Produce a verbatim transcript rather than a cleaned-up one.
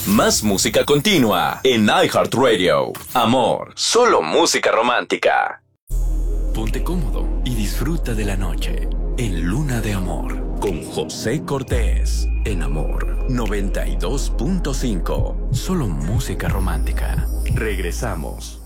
Más música continua en iHeartRadio. Amor, solo música romántica. Ponte cómodo y disfruta de la noche en Luna de Amor con José Cortés. En Amor noventa y dos punto cinco. Solo música romántica. Regresamos.